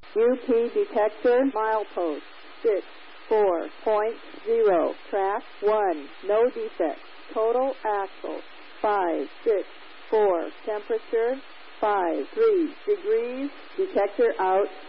UP detector milepost 64.0. Track 1. No defects. Total axle 564. Temperature 53 degrees. Detector out.